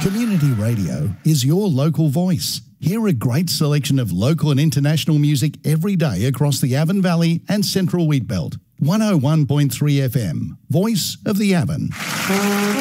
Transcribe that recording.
Community radio is your local voice. Hear a great selection of local and international music every day across the Avon Valley and Central Wheatbelt. 101.3 FM, Voice of the Avon.